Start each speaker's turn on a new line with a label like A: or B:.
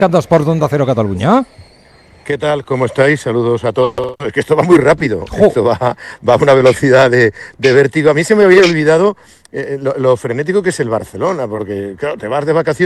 A: andas por Onda Cero Cataluña?
B: ¿Qué tal? ¿Cómo estáis? Saludos a todos. Es que esto va muy rápido.
A: ¡Jo!
B: Esto va a una velocidad de vértigo. A mí se me había olvidado lo frenético que es el Barcelona, porque claro, te vas de vacaciones